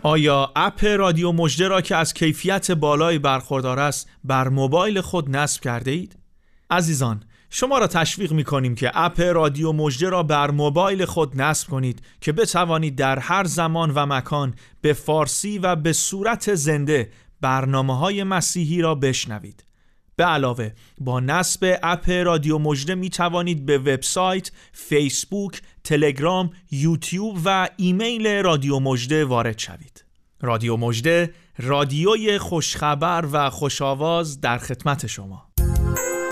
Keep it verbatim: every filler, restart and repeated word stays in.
آیا اپ رادیو مژده را که از کیفیت بالایی برخوردار است بر موبایل خود نصب کرده اید؟ عزیزان، شما را تشویق می‌کنیم که اپ رادیو مژده را بر موبایل خود نصب کنید که بتوانید در هر زمان و مکان به فارسی و به صورت زنده برنامه‌های مسیحی را بشنوید. به علاوه با نصب اپ رادیو مژده می توانید به وبسایت، فیسبوک، تلگرام، یوتیوب و ایمیل رادیو مژده وارد شوید. رادیو مژده، رادیوی خوشخبر و خوش‌آواز در خدمت شما.